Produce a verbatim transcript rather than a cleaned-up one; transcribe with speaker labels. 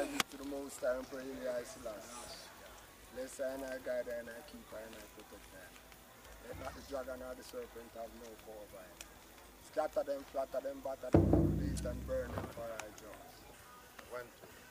Speaker 1: I give to the most high and pray I Selassie. Bless I and I guide and I keep her and I protect her. Let not the dragon or the serpent have no power over it. Scatter them, flatter them, batter them, release and burn them for our jaws. One, two.